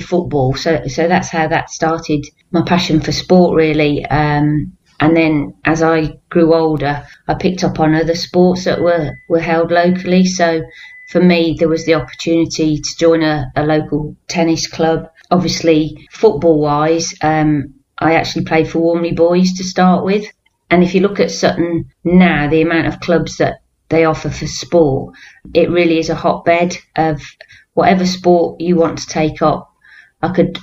football, so that's how that started my passion for sport, really. And then as I grew older, I picked up on other sports that were held locally. So for me, there was the opportunity to join a local tennis club. Obviously, football-wise, I actually played for Warmley Boys to start with. And if you look at Sutton now, the amount of clubs that they offer for sport, it really is a hotbed of whatever sport you want to take up. I could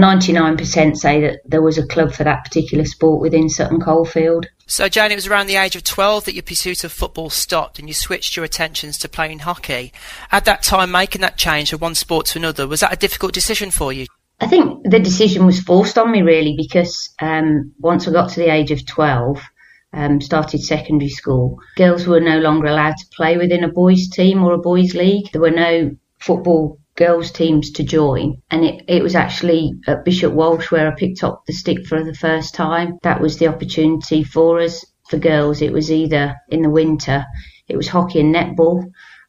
99% say that there was a club for that particular sport within Sutton Coldfield. So, Jane, it was around the age of 12 that your pursuit of football stopped and you switched your attentions to playing hockey. At that time, making that change from one sport to another, was that a difficult decision for you? I think the decision was forced on me, really, because once I got to the age of 12, started secondary school, girls were no longer allowed to play within a boys' team or a boys' league. There were no football girls' teams to join, and it was actually at Bishop Walsh where I picked up the stick for the first time. That was the opportunity for us. For girls, it was either in the winter, it was hockey and netball,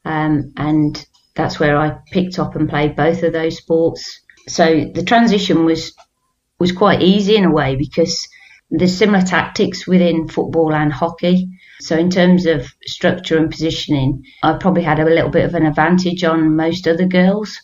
and that's where I picked up and played both of those sports. So the transition was quite easy in a way, because there's similar tactics within football and hockey. So in terms of structure and positioning, I probably had a little bit of an advantage on most other girls.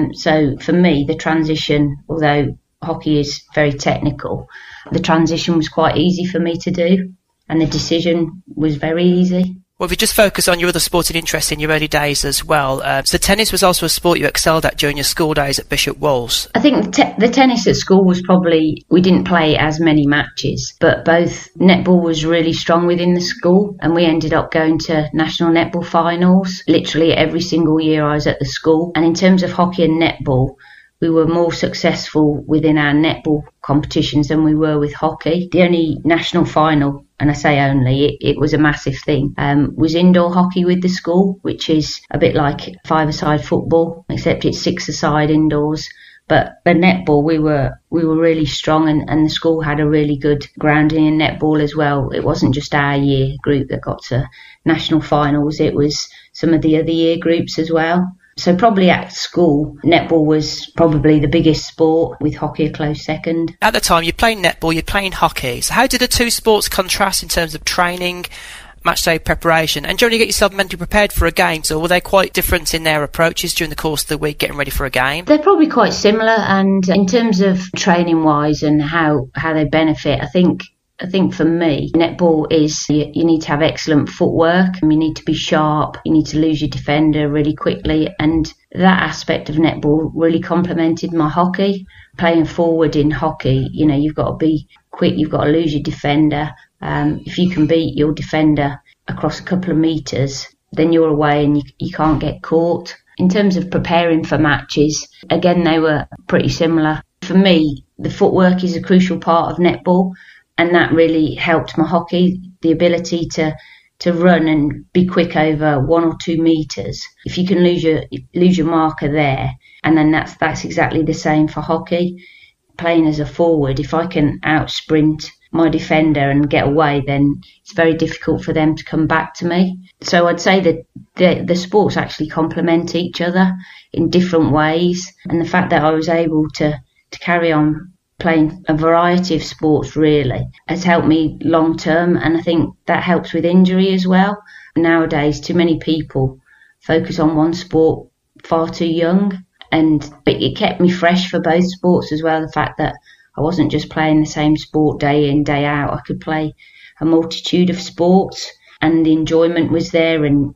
So for me, the transition, although hockey is very technical, the transition was quite easy for me to do, and the decision was very easy. Well, if we just focus on your other sporting interests in your early days as well, so tennis was also a sport you excelled at during your school days at Bishop Walsh. I think the tennis at school was probably, we didn't play as many matches, but both netball was really strong within the school, and we ended up going to national netball finals literally every single year I was at the school. And in terms of hockey and netball, we were more successful within our netball competitions than we were with hockey. The only national final, and I say only, it was a massive thing, was indoor hockey with the school, which is a bit like five-a-side football, except it's six-a-side indoors. But the netball, we were really strong, and the school had a really good grounding in netball as well. It wasn't just our year group that got to national finals, it was some of the other year groups as well. So probably at school, netball was probably the biggest sport, with hockey a close second. At the time, you're playing netball, you're playing hockey. So how did the two sports contrast in terms of training, match day preparation, and generally get yourself mentally prepared for a game? So were they quite different in their approaches during the course of the week getting ready for a game? They're probably quite similar, and in terms of training-wise and how they benefit, I think for me, netball is you need to have excellent footwork, and you need to be sharp, you need to lose your defender really quickly, and that aspect of netball really complemented my hockey. Playing forward in hockey, you've got to be quick, you've got to lose your defender. If you can beat your defender across a couple of metres, then you're away and you can't get caught. In terms of preparing for matches, again, they were pretty similar. For me, the footwork is a crucial part of netball, and that really helped my hockey, the ability to run and be quick over 1 or 2 metres. If you can lose your marker there, and then that's exactly the same for hockey. Playing as a forward, if I can out-sprint my defender and get away, then it's very difficult for them to come back to me. So I'd say that the sports actually complement each other in different ways, and the fact that I was able to carry on playing a variety of sports really has helped me long term, and I think that helps with injury as well. Nowadays, too many people focus on one sport far too young, but it kept me fresh for both sports as well. The fact that I wasn't just playing the same sport day in, day out. I could play a multitude of sports, and the enjoyment was there, and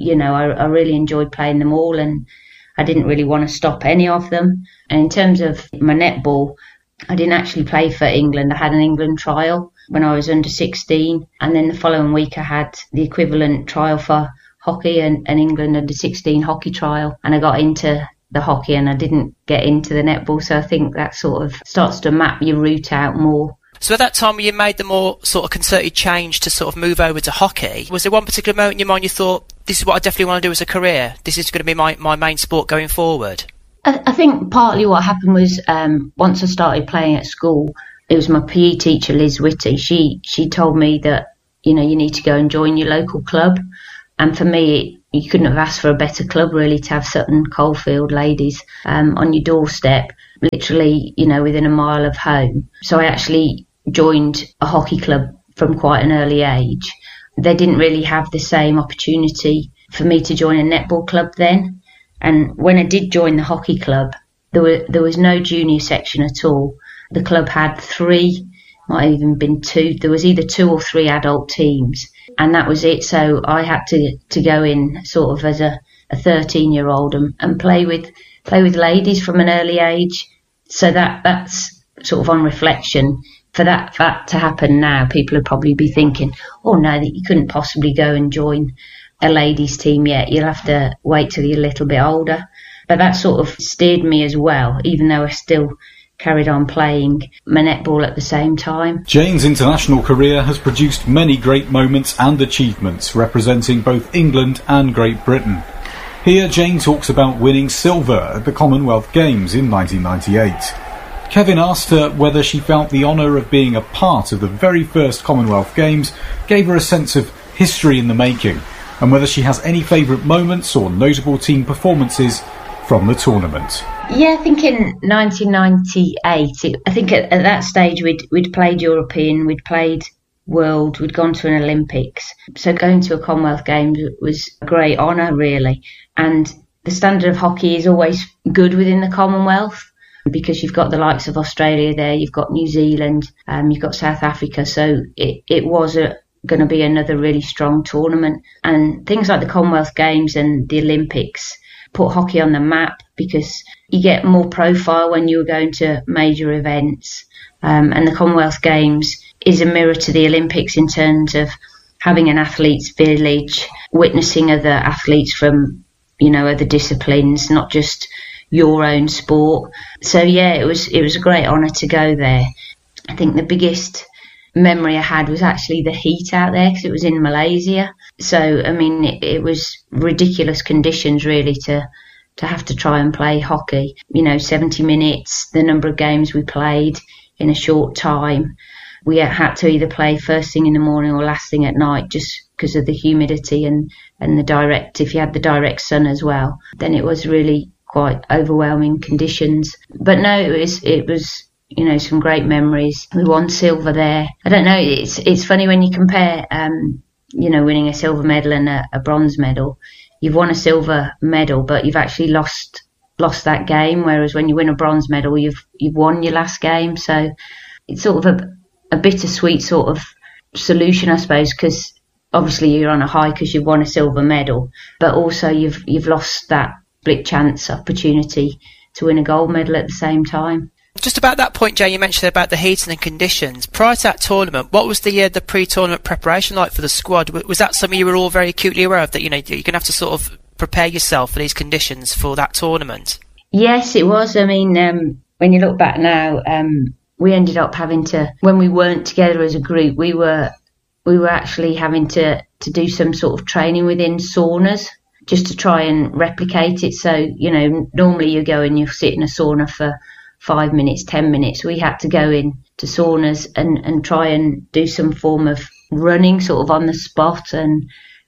I really enjoyed playing them all, and I didn't really want to stop any of them. And in terms of my netball, I didn't actually play for England. I had an England trial when I was under 16, and then the following week I had the equivalent trial for hockey and an England under 16 hockey trial, and I got into the hockey and I didn't get into the netball. So I think that sort of starts to map your route out more. So at that time when you made the more sort of concerted change to sort of move over to hockey, was there one particular moment in your mind you thought, this is what I definitely want to do as a career, this is going to be my main sport going forward? I think partly what happened was once I started playing at school, it was my PE teacher, Liz Whitty. She told me that, you need to go and join your local club. And for me, you couldn't have asked for a better club really to have Sutton Coldfield ladies on your doorstep. literally, within a mile of home. So I actually joined a hockey club from quite an early age. They didn't really have the same opportunity for me to join a netball club then. And when I did join the hockey club, there was no junior section at all. The club had 3, might have even been 2. There was either 2 or 3 adult teams, and that was it. So I had to go in sort of as a 13-year-old and play with ladies from an early age. So that's sort of on reflection. For that to happen now, people would probably be thinking, oh no, that you couldn't possibly go and join a ladies team yet. You'll have to wait till you're a little bit older. But that sort of steered me as well, even though I still carried on playing my netball at the same time. Jane's international career has produced many great moments and achievements representing both England and Great Britain. Here Jane talks about winning silver at the Commonwealth Games in 1998. Kevin asked her whether she felt the honour of being a part of the very first Commonwealth Games gave her a sense of history in the making, and whether she has any favourite moments or notable team performances from the tournament. Yeah, I think in 1998, I think at that stage we'd played European, we'd played World, we'd gone to an Olympics. So going to a Commonwealth Games was a great honour, really. And the standard of hockey is always good within the Commonwealth, because you've got the likes of Australia there, you've got New Zealand, you've got South Africa. So it was going to be another really strong tournament. And things like the Commonwealth Games and the Olympics put hockey on the map, because you get more profile when you're going to major events. And the Commonwealth Games is a mirror to the Olympics in terms of having an athletes' village, witnessing other athletes from, other disciplines, not just your own sport. So yeah, it was a great honour to go there. I think the biggest memory I had was actually the heat out there, because it was in Malaysia. So I mean, it was ridiculous conditions really to have to try and play hockey. 70 minutes, the number of games we played in a short time. We had to either play first thing in the morning or last thing at night, just because of the humidity and if you had the direct sun as well, then it was really quite overwhelming conditions. But no, it was some great memories. We won silver there. I don't know, it's funny when you compare winning a silver medal and a bronze medal. You've won a silver medal, but you've actually lost that game, whereas when you win a bronze medal, you've won your last game. So it's sort of a bittersweet sort of solution, I suppose, because obviously you're on a high because you've won a silver medal, but also you've lost that split chance opportunity to win a gold medal at the same time. Just about that point, Jane, you mentioned about the heat and the conditions. Prior to that tournament, what was the pre-tournament preparation like for the squad? Was that something you were all very acutely aware of, that you're going to have to sort of prepare yourself for these conditions for that tournament? Yes, it was. I mean, when you look back now, we ended up having to, when we weren't together as a group, we were actually having to do some sort of training within saunas, just to try and replicate it. So, normally you go and you sit in a sauna for 5 minutes, 10 minutes. We had to go in to saunas and try and do some form of running sort of on the spot. And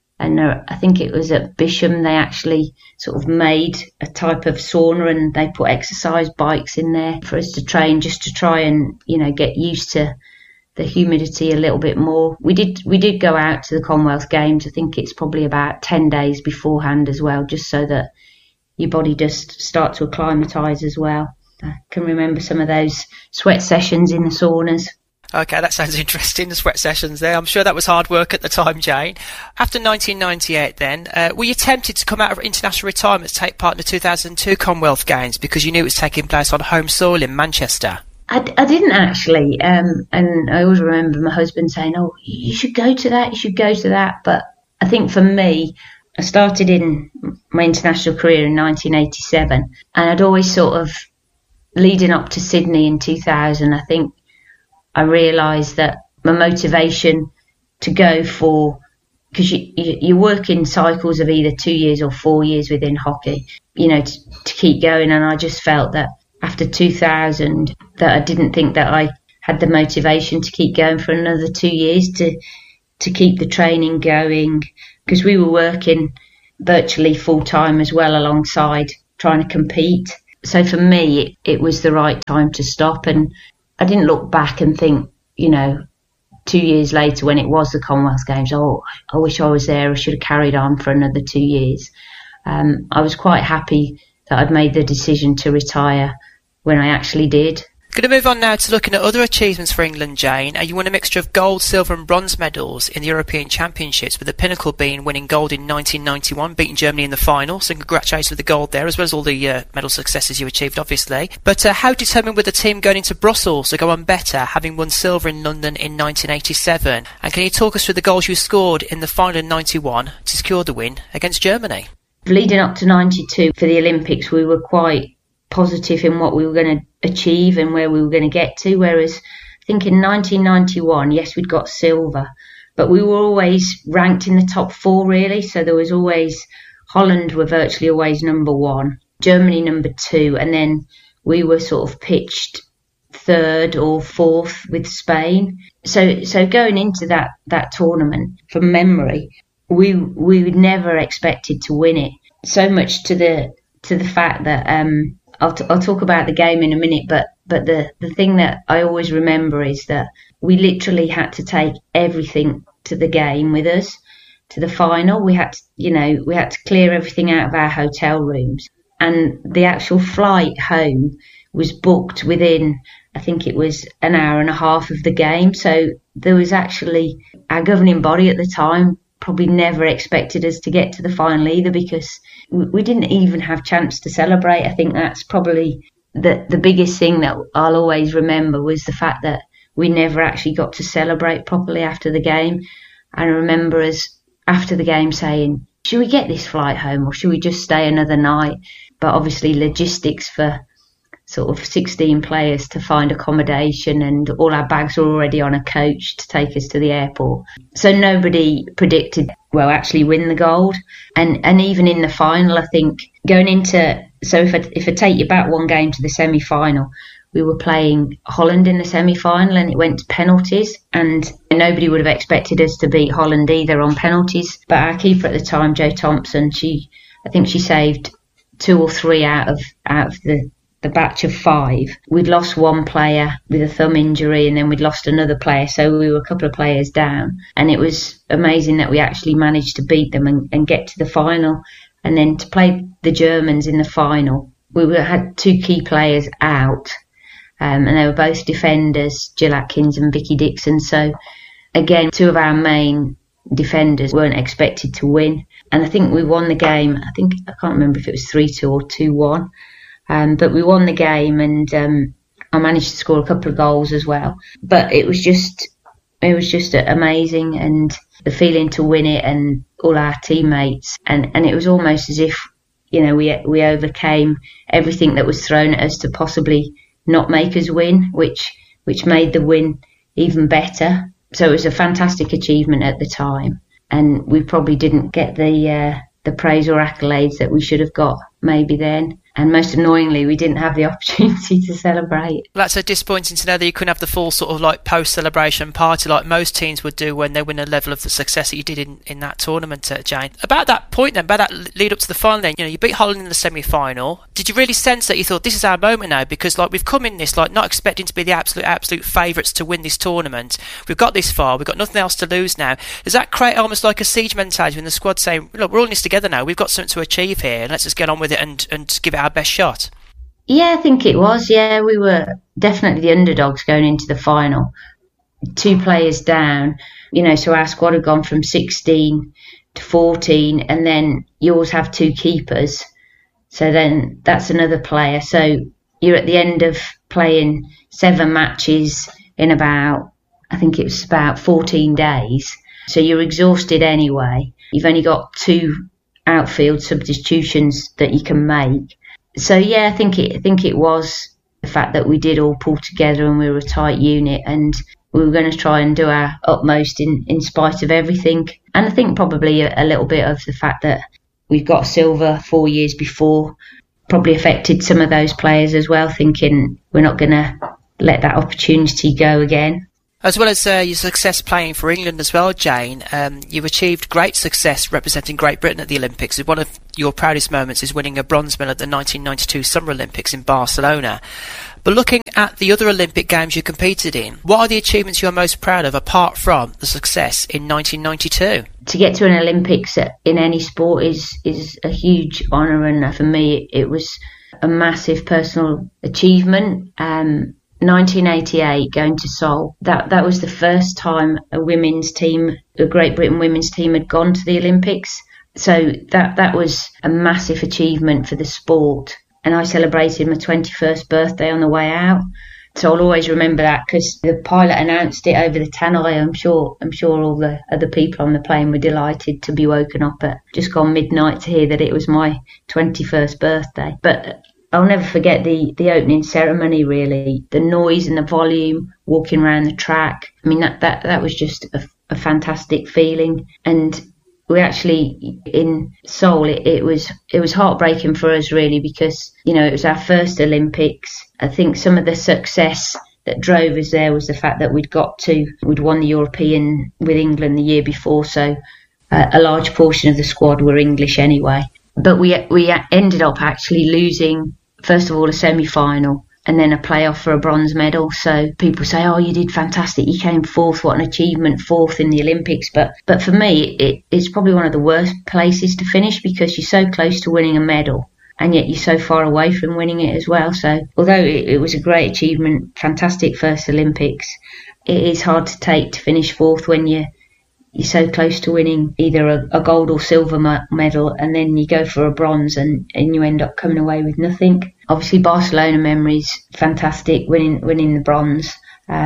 I think it was at Bisham, they actually sort of made a type of sauna and they put exercise bikes in there for us to train, just to try and, get used to the humidity a little bit more. We did go out to the Commonwealth Games. I think it's probably about 10 days beforehand as well, just so that your body just starts to acclimatise as well. I can remember some of those sweat sessions in the saunas. Okay, that sounds interesting, the sweat sessions there. I'm sure that was hard work at the time, Jane. After 1998 then, were you tempted to come out of international retirement to take part in the 2002 Commonwealth Games because you knew it was taking place on home soil in Manchester? I didn't actually, and I always remember my husband saying, oh, you should go to that. But I think for me, I started in my international career in 1987, and I'd always sort of, leading up to Sydney in 2000, I think I realised that my motivation to go for, because you work in cycles of either 2 years or 4 years within hockey, to keep going. And I just felt that after 2000, that I didn't think that I had the motivation to keep going for another 2 years to keep the training going, because we were working virtually full time as well alongside trying to compete. So for me, it was the right time to stop. And I didn't look back and think, 2 years later when it was the Commonwealth Games, I wish I was there. I should have carried on for another 2 years. I was quite happy that I'd made the decision to retire when I actually did. Going to move on now to looking at other achievements for England, Jane. You won a mixture of gold, silver and bronze medals in the European Championships, with the pinnacle being winning gold in 1991, beating Germany in the final. So congratulations with the gold there, as well as all the medal successes you achieved, obviously. But how determined were the team going into Brussels to go on better, having won silver in London in 1987? And can you talk us through the goals you scored in the final in 91 to secure the win against Germany? Leading up to 92 for the Olympics, we were quite positive in what we were going to achieve and where we were going to get to, whereas I think in 1991, yes, we'd got silver, but we were always ranked in the top 4 really. So there was always, Holland were virtually always number 1, Germany number 2, and then we were sort of pitched 3rd or 4th with Spain. So going into that tournament, from memory, we never expected to win it. So much to the fact that I'll talk about the game in a minute, but the thing that I always remember is that we literally had to take everything to the game with us, to the final. We had to clear everything out of our hotel rooms, and the actual flight home was booked within, I think it was an hour and a half of the game. So there was actually, our governing body at the time probably never expected us to get to the final either, because we didn't even have chance to celebrate. I think that's probably the biggest thing that I'll always remember, was the fact that we never actually got to celebrate properly after the game. And I remember us after the game saying, should we get this flight home or should we just stay another night? But obviously logistics for sort of 16 players to find accommodation, and all our bags were already on a coach to take us to the airport. So nobody predicted we'll actually win the gold. And even in the final, I think going into, so if I take you back one game to the semi-final, we were playing Holland in the semi-final and it went to penalties, and nobody would have expected us to beat Holland either on penalties. But our keeper at the time, Jo Thompson, I think she saved 2 or 3 out of the batch of 5. We'd lost one player with a thumb injury, and then we'd lost another player, so we were a couple of players down. And it was amazing that we actually managed to beat them and get to the final. And then to play the Germans in the final, we had 2 key players out, and they were both defenders, Jill Atkins and Vicky Dixon. So again, 2 of our main defenders weren't expected to win. And I think we won the game. I can't remember if it was 3-2 or 2-1. But we won the game, and I managed to score a couple of goals as well. But it was just amazing, and the feeling to win it, and all our teammates, and it was almost as if we overcame everything that was thrown at us to possibly not make us win, which made the win even better. So it was a fantastic achievement at the time, and we probably didn't get the praise or accolades that we should have got maybe then. And most annoyingly, we didn't have the opportunity to celebrate. That's so disappointing to know that you couldn't have the full sort of like post-celebration party like most teams would do when they win a level of the success that you did in that tournament, Jane. About that point then, about that lead up to the final then, you beat Holland in the semi-final. Did you really sense that you thought, this is our moment now? Because like we've come in this like not expecting to be the absolute favourites to win this tournament. We've got this far, we've got nothing else to lose now. Does that create almost like a siege mentality in the squad saying, look, we're all in this together now, we've got something to achieve here, and let's just get on with it and give it our best shot? Yeah, I think it was. Yeah, we were definitely the underdogs going into the final. 2 players down, so our squad had gone from 16 to 14, and then you always have 2 keepers. So then that's another player. So you're at the end of playing 7 matches in about 14 days. So you're exhausted anyway. You've only got 2 outfield substitutions that you can make. So yeah, I think it was the fact that we did all pull together and we were a tight unit, and we were going to try and do our utmost in spite of everything. And I think probably a little bit of the fact that we've got silver 4 years before probably affected some of those players as well, thinking we're not going to let that opportunity go again. As well as your success playing for England as well, Jane, you've achieved great success representing Great Britain at the Olympics. One of your proudest moments is winning a bronze medal at the 1992 Summer Olympics in Barcelona. But looking at the other Olympic Games you competed in, what are the achievements you're most proud of apart from the success in 1992? To get to an Olympics in any sport is a huge honour, and for me it was a massive personal achievement. 1988, going to Seoul, that was the first time a Great Britain women's team had gone to the Olympics. So that was a massive achievement for the sport. And I celebrated my 21st birthday on the way out. So I'll always remember that because the pilot announced it over the tannoy. I'm sure all the other people on the plane were delighted to be woken up at just gone midnight to hear that it was my 21st birthday. But I'll never forget the opening ceremony, really. The noise and the volume, walking around the track. I mean, that was just a fantastic feeling. And we actually, in Seoul, it was heartbreaking for us, really, because, it was our first Olympics. I think some of the success that drove us there was the fact that we'd won the European with England the year before, so a large portion of the squad were English anyway. But we ended up actually losing, first of all, a semi-final and then a playoff for a bronze medal. So people say, oh, you did fantastic, you came fourth, what an achievement, fourth in the Olympics. But for me, it's probably one of the worst places to finish because you're so close to winning a medal and yet you're so far away from winning it as well. So although it was a great achievement, fantastic first Olympics, it is hard to take to finish fourth when you're so close to winning either a gold or silver medal, and then you go for a bronze and you end up coming away with nothing. Obviously, Barcelona memories, fantastic, winning the bronze.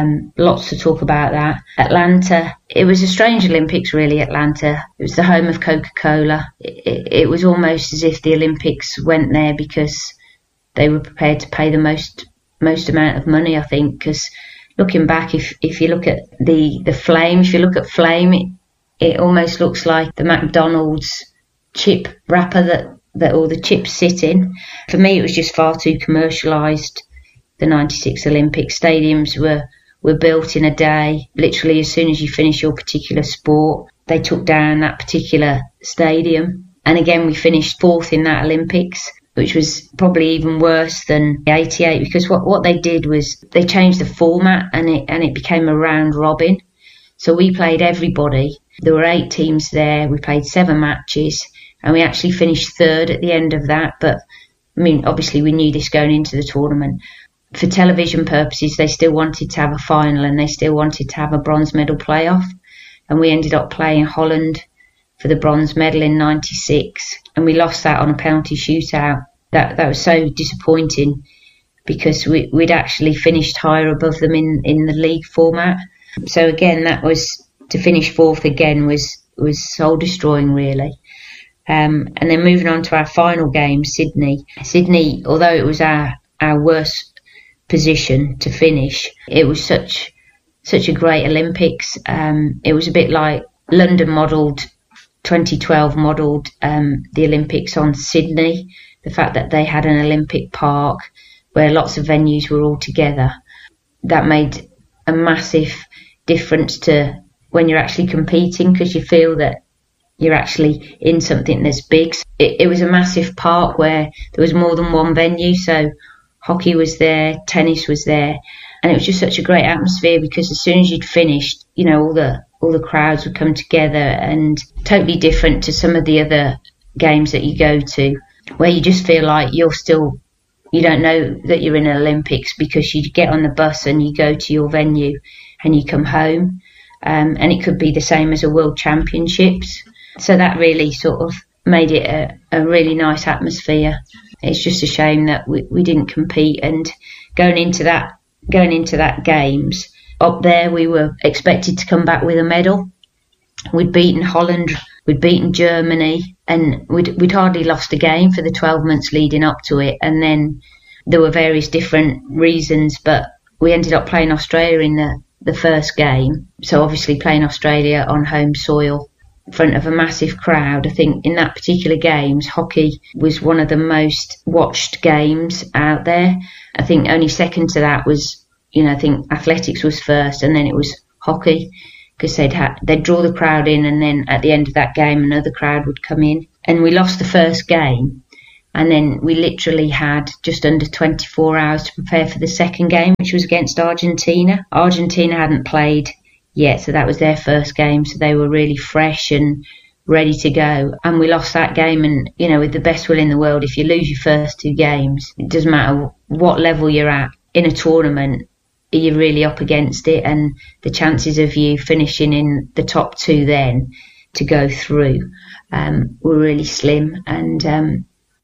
Lots to talk about that. Atlanta, it was a strange Olympics, really, Atlanta. It was the home of Coca-Cola. It was almost as if the Olympics went there because they were prepared to pay the most amount of money, I think, because looking back, if you look at the flame, if you look at flame, it almost looks like the McDonald's chip wrapper that all the chips sit in. For me, it was just far too commercialised. The 96 Olympic stadiums were built in a day. Literally, as soon as you finish your particular sport, they took down that particular stadium. And again, we finished fourth in that Olympics, which was probably even worse than 88 because what they did was they changed the format and it became a round robin. So we played everybody. There were 8 teams there. We played 7 matches and we actually finished third at the end of that. But I mean, obviously we knew this going into the tournament. For television purposes, they still wanted to have a final and they still wanted to have a bronze medal playoff. And we ended up playing Holland for the bronze medal in 96 and we lost that on a penalty shootout. That was so disappointing because we'd actually finished higher above them in the league format. So again, that was to finish fourth again was soul destroying, really. And then moving on to our final game, Sydney, although it was our worst position to finish, it was such a great Olympics. It was a bit like London 2012 modelled the Olympics on Sydney. The fact that they had an Olympic park where lots of venues were all together, that made a massive difference to when you're actually competing because you feel that you're actually in something that's big. It was a massive park where there was more than one venue, so hockey was there, tennis was there, and it was just such a great atmosphere because as soon as you'd finished, all the crowds would come together, and totally different to some of the other games that you go to where you just feel like you don't know that you're in an Olympics because you get on the bus and you go to your venue and you come home, and it could be the same as a World Championships. So that really sort of made it a really nice atmosphere. It's just a shame that we didn't compete, and going into that games up there, we were expected to come back with a medal. We'd beaten Holland, we'd beaten Germany, and we'd hardly lost a game for the 12 months leading up to it. And then there were various different reasons, but we ended up playing Australia in the first game. So obviously playing Australia on home soil in front of a massive crowd. I think in that particular games, hockey was one of the most watched games out there. I think only second to that was, I think athletics was first, and then it was hockey, because they'd draw the crowd in, and then at the end of that game another crowd would come in. And we lost the first game, and then we literally had just under 24 hours to prepare for the second game, which was against Argentina. Argentina hadn't played yet, so that was their first game, so they were really fresh and ready to go. And we lost that game, and with the best will in the world, if you lose your first two games, it doesn't matter what level you're at in a tournament, you're really up against it, and the chances of you finishing in the top two then to go through were really slim, and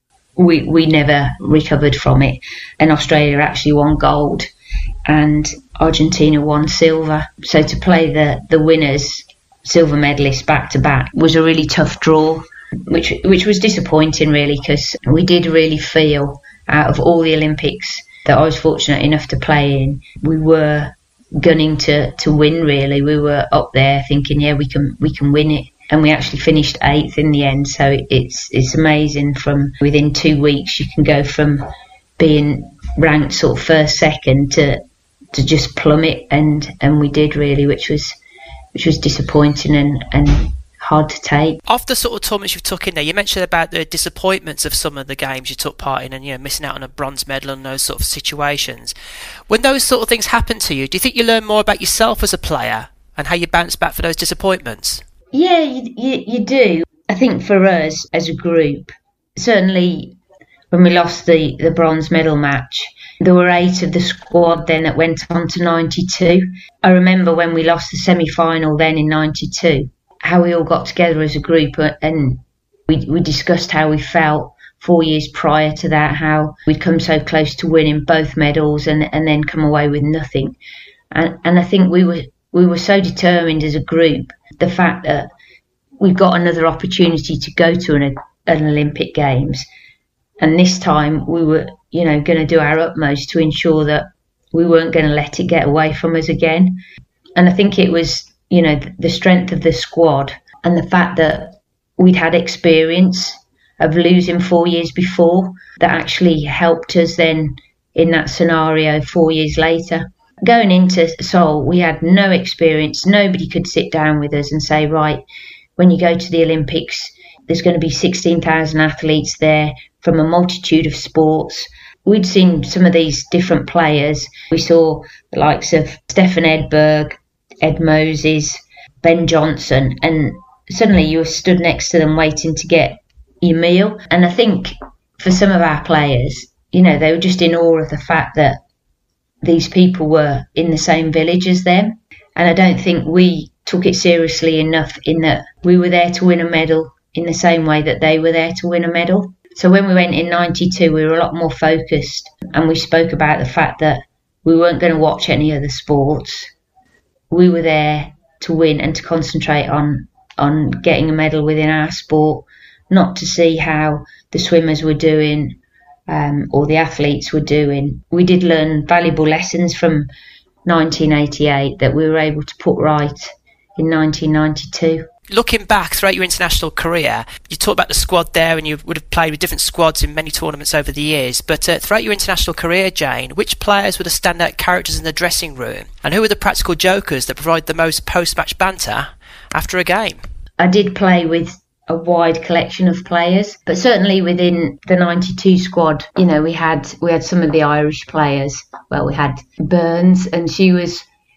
we never recovered from it. And Australia actually won gold and Argentina won silver, so to play the winners, silver medalists back to back, was a really tough draw, which was disappointing really, because we did really feel out of all the Olympics that I was fortunate enough to play in, we were gunning to win really. We were up there thinking, yeah, we can win it. And we actually finished 8th in the end. So it's amazing, from within 2 weeks you can go from being ranked sort of first, second to just plummet, and we did really, which was disappointing and hard to take. Of the sort of tournaments you've took in there, you mentioned about the disappointments of some of the games you took part in, and missing out on a bronze medal and those sort of situations. When those sort of things happen to you, do you think you learn more about yourself as a player and how you bounce back for those disappointments? Yeah, you do. I think for us as a group, certainly when we lost the bronze medal match, there were 8 of the squad then that went on to 92. I remember when we lost the semi-final then in 92, how we all got together as a group, and we discussed how we felt 4 years prior to that, how we'd come so close to winning both medals and then come away with nothing. And I think we were so determined as a group, the fact that we've got another opportunity to go to an Olympic Games, and this time we were going to do our utmost to ensure that we weren't going to let it get away from us again. And I think it was the strength of the squad and the fact that we'd had experience of losing 4 years before that actually helped us then in that scenario 4 years later. Going into Seoul, we had no experience. Nobody could sit down with us and say, right, when you go to the Olympics, there's going to be 16,000 athletes there from a multitude of sports. We'd seen some of these different players. We saw the likes of Stefan Edberg, Ed Moses, Ben Johnson, and suddenly you were stood next to them waiting to get your meal. And I think for some of our players, they were just in awe of the fact that these people were in the same village as them. And I don't think we took it seriously enough in that we were there to win a medal in the same way that they were there to win a medal. So when we went in 92, we were a lot more focused, and we spoke about the fact that we weren't going to watch any other sports. We were there to win and to concentrate on getting a medal within our sport, not to see how the swimmers were doing or the athletes were doing. We did learn valuable lessons from 1988 that we were able to put right in 1992. Looking back throughout your international career, you talked about the squad there, and you would have played with different squads in many tournaments over the years. But throughout your international career, Jane, which players were the standout characters in the dressing room? And who were the practical jokers that provide the most post-match banter after a game? I did play with a wide collection of players, but certainly within the 92 squad, we had some of the Irish players. Well, we had Burns, and she was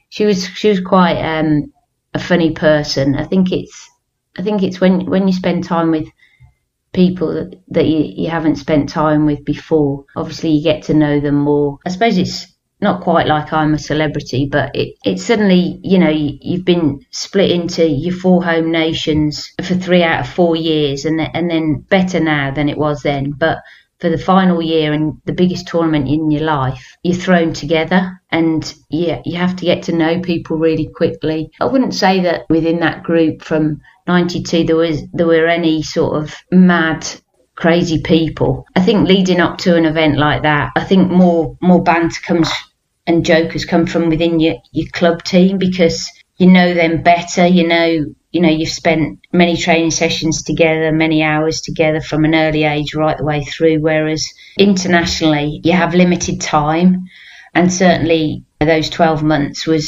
quite a funny person. I think it's when you spend time with people that you haven't spent time with before. Obviously, you get to know them more. I suppose it's not quite like I'm a celebrity, but it's suddenly, you've been split into your 4 home nations for 3 out of 4 years, and then better now than it was then. But for the final year and the biggest tournament in your life, you're thrown together, and you have to get to know people really quickly. I wouldn't say that within that group from 92 there were any sort of mad, crazy people. I think leading up to an event like that, I think more banter comes and jokers come from within your club team, because you know them better. You've spent many training sessions together, many hours together from an early age right the way through, whereas internationally you have limited time. And certainly those 12 months was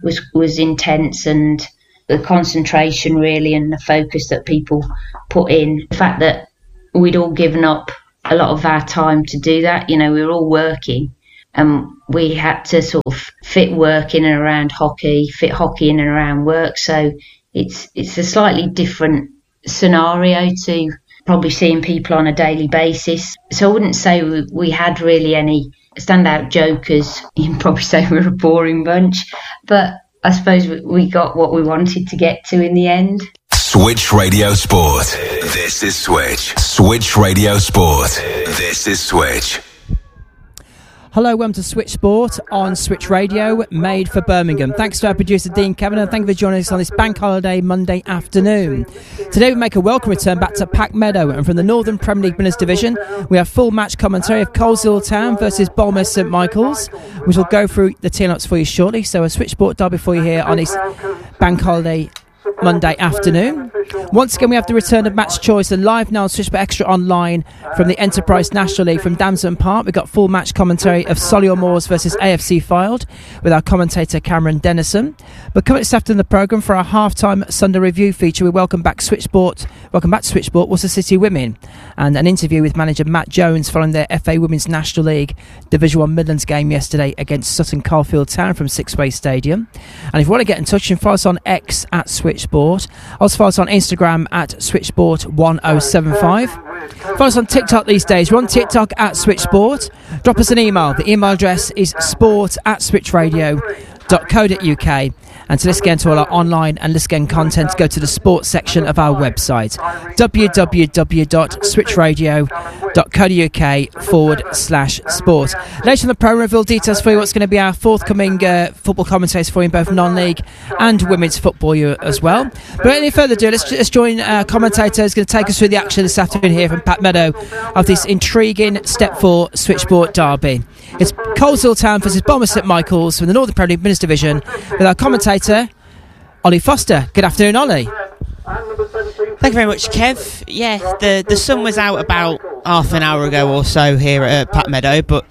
was intense, and the concentration really and the focus that people put in. The fact that we'd all given up a lot of our time to do that. We were all working, and we had to sort of fit work in and around hockey, fit hockey in and around work. So it's a slightly different scenario to probably seeing people on a daily basis. So I wouldn't say we had really any standout jokers. You'd probably say we're a boring bunch, but I suppose we got what we wanted to get to in the end. Switch Radio Sport. This is Switch. Switch Radio Sport. This is Switch. Hello, welcome to Switch Sport on Switch Radio, made for Birmingham. Thanks to our producer Dean Kevin, and thank you for joining us on this bank holiday Monday afternoon. Today we make a welcome return back to Pack Meadow, and from the Northern Premier League Winners Division we have full match commentary of Coleshill Town versus Bournemouth St Michael's, which will go through the team-ups for you shortly. So a Switch Sport derby for you here on this bank holiday Monday afternoon. Once again, we have the return of Match Choice, and live now on Switch Sport Extra Online from the Enterprise National League from Damson Park. We've got full match commentary of Solihull Moors versus AFC Fylde with our commentator Cameron Dennison. But coming this afternoon in the programme for our half-time Sunday review feature, we welcome back to Switch Sport, Worcester City Women, and an interview with manager Matt Jones following their FA Women's National League Division 1 Midlands game yesterday against Sutton Coldfield Town from Sixway Stadium. And if you want to get in touch, you can follow us on X at Switch Sport. Also follow us on Instagram at SwitchSport1075. Follow us on TikTok these days. We're on TikTok at Switch Sport. Drop us an email. The email address is sport@switchradio.co.uk. And to listen to all our online and listen content, go to the sports section of our website, www.switchradio.co.uk/sport. Later on the programme, reveal details for you what's going to be our forthcoming football commentators for you in both non-league and women's football as well. But without any further ado, let's join our commentator who's going to take us through the action this afternoon here from Pack Meadow of this intriguing Step 4 Switchboard derby. It's Coleshill Town versus Bournemouth St Michael's from the Northern Premier League Winners Division with our commentator Ollie Foster. Good afternoon, Ollie. Thank you very much, Kev. Yeah, the sun was out about half an hour ago or so here at Pack Meadow, but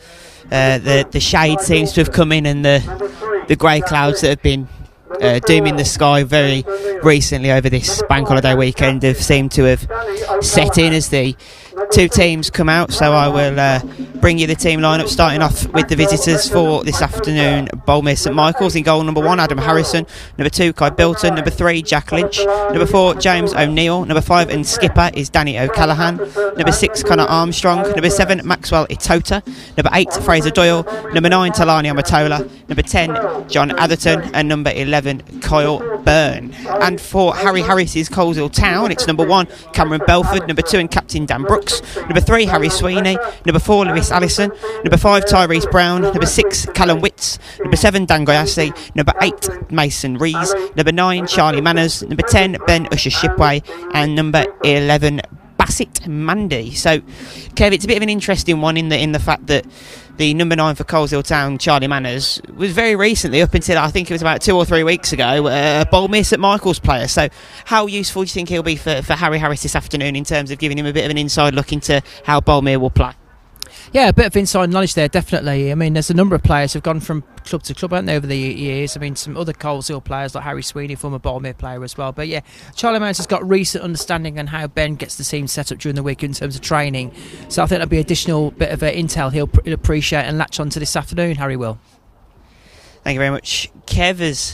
the shade seems to have come in, and the grey clouds that have been dooming the sky very recently over this bank holiday weekend have seemed to have set in as the two teams come out. So I will bring you the team lineup, starting off with the visitors for this afternoon. Bournemouth St Michael's. In goal, number 1 Adam Harrison, number 2 Kai Bilton, number 3 Jack Lynch, number 4 James O'Neill, number 5 and skipper is Danny O'Callaghan, number 6 Connor Armstrong, number 7 Maxwell Itota, number 8 Fraser Doyle, number 9 Talani Amatola, number 10 John Atherton, and number 11 Kyle Byrne. And for Harry Harris's Coleshill Town, it's number 1 Cameron Belford, number 2 and captain Dan Brooks, number 3 Harry Sweeney, number 4 Lewis Allison, number 5 Tyrese Brown, number 6 Callum Witts, number 7 Dan Goyassi, number 8 Mason Rees, number 9 Charlie Manners, number 10 Ben Usher Shipway, and number 11 Bassett Mandy. So, Kev, it's a bit of an interesting one in the fact that the number 9 for Coleshill Town, Charlie Manners, was very recently, up until I think it was about 2 or 3 weeks ago, a Bournemouth St Michael's player. So how useful do you think he'll be for Harry Harris this afternoon in terms of giving him a bit of an inside look into how Bournemouth will play? Yeah, a bit of inside knowledge there, definitely. I mean, there's a number of players who've gone from club to club, haven't they, over the years. I mean, some other Coleshill players like Harry Sweeney, former Bournemouth player as well. But yeah, Charlie Manners has got recent understanding on how Ben gets the team set up during the week in terms of training. So I think that'll be additional bit of intel he'll appreciate and latch on to this afternoon, Harry will. Thank you very much, Kev. As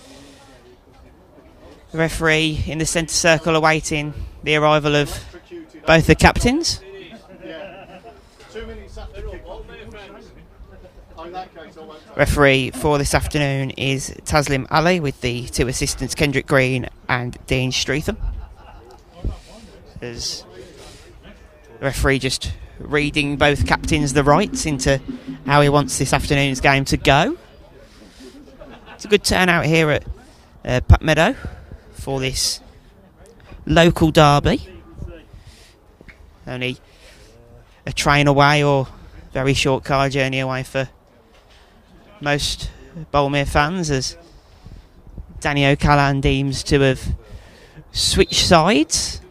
the referee in the centre circle awaiting the arrival of both the captains. Referee for this afternoon is Taslim Ali, with the 2 assistants Kendrick Green and Dean Streatham. As the referee just reading both captains the rights into how he wants this afternoon's game to go. It's a good turnout here at Pack Meadow for this local derby. Only a train away or very short car journey away for most Bournemouth fans, as Danny O'Callaghan deems to have switched sides.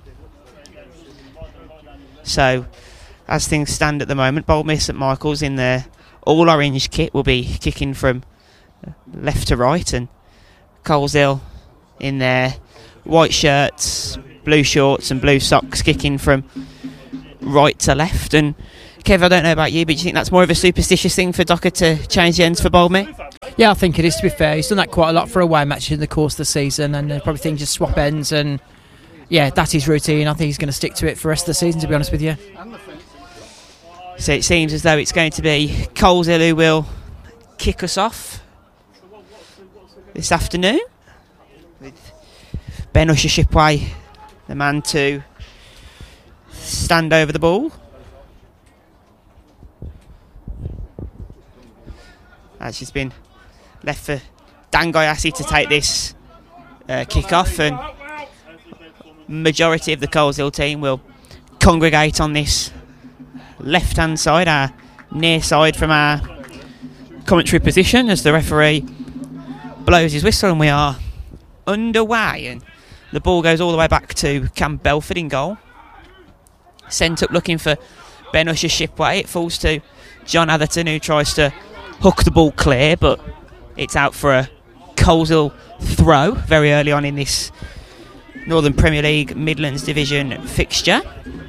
So as things stand at the moment, Bournemouth St Michael's in their all orange kit will be kicking from left to right, and Coleshill in their white shirts, blue shorts and blue socks, kicking from right to left. And Kev, I don't know about you, but do you think that's more of a superstitious thing for Docker to change the ends for Boldmere? Yeah, I think it is, to be fair. He's done that quite a lot for away matches in the course of the season, and probably think just swap ends, and yeah, that's his routine. I think he's going to stick to it for the rest of the season, to be honest with you. So it seems as though it's going to be Coleshill who will kick us off this afternoon, with Ben Usher-Shipway, the man to stand over the ball. As she's been left for Dan Gayassi to take this kick-off, and majority of the Coleshill team will congregate on this left-hand side, our near side from our commentary position, as the referee blows his whistle and we are underway. And the ball goes all the way back to Cam Belford in goal. Sent up looking for Ben Usher-Shipway. It falls to John Atherton, who tries to hook the ball clear, but it's out for a Coleshill throw very early on in this Northern Premier League Midlands Division fixture.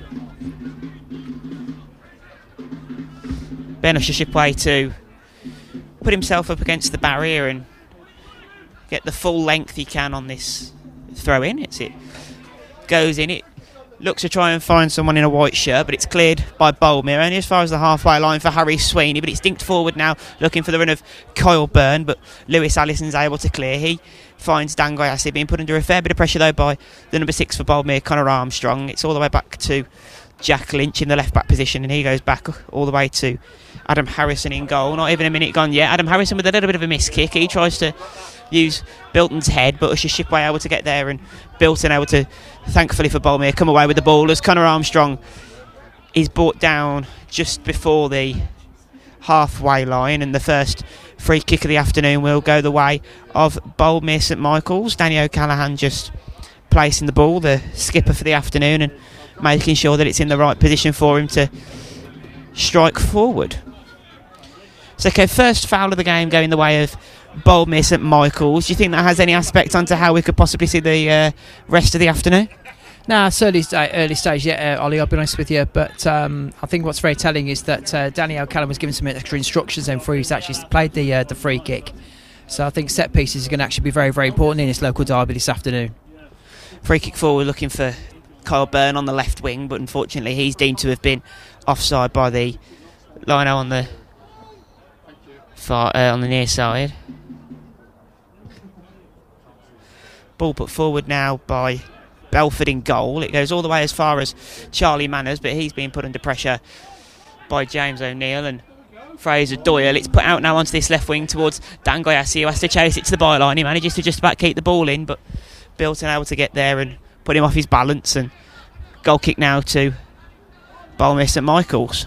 Ben Usher-Shipway to put himself up against the barrier and get the full length he can on this throw in. It goes in, it looks to try and find someone in a white shirt, but it's cleared by Boldmere, only as far as the halfway line for Harry Sweeney, but it's dinked forward now, looking for the run of Kyle Byrne, but Lewis Allison's able to clear. He finds Dan Gayassi, being put under a fair bit of pressure though by the number 6 for Boldmere, Connor Armstrong. It's all the way back to Jack Lynch in the left back position, and he goes back all the way to Adam Harrison in goal. Not even a minute gone yet. Adam Harrison with a little bit of a miss kick. He tries to use Bilton's head, but Usher-Shipway able to get there, and Bilton able to, thankfully for Boldmere, come away with the ball as Connor Armstrong is brought down just before the halfway line, and the first free kick of the afternoon will go the way of Boldmere St Michael's. Danny O'Callaghan just placing the ball, the skipper for the afternoon, and making sure that it's in the right position for him to strike forward. So, okay, first foul of the game going the way of Boldmere St Michael's. Do you think that has any aspect onto how we could possibly see the rest of the afternoon? No, it's early stage yet, Ollie, I'll be honest with you. But I think what's very telling is that Danny O'Callaghan was given some extra instructions then before he's actually played the free kick. So I think set pieces are going to actually be very, very important in this local derby this afternoon. Free kick forward looking for Kyle Byrne on the left wing, but unfortunately he's deemed to have been offside by the lino on the far on the near side. Ball put forward now by Belford in goal. It goes all the way as far as Charlie Manners, but he's being put under pressure by James O'Neill and Fraser Doyle. It's put out now onto this left wing towards Dan Gayassi, who has to chase it to the byline. He manages to just about keep the ball in, but Bilton able to get there and put him off his balance, and goal kick now to Boldmere St Michael's.